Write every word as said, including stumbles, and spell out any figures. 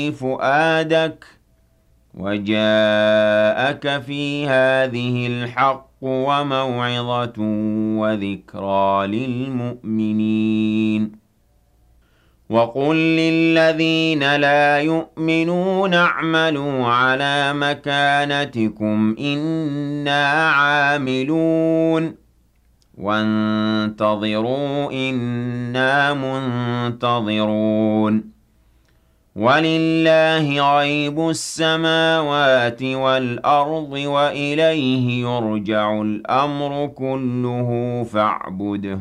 فؤادك وجاءك في هذه الحق وموعظة وذكرى للمؤمنين وقل للذين لا يؤمنون اعملوا على مكانتكم إنا عاملون وانتظروا إنا منتظرون ولله غيب السماوات والأرض وإليه يرجع الأمر كله فاعبده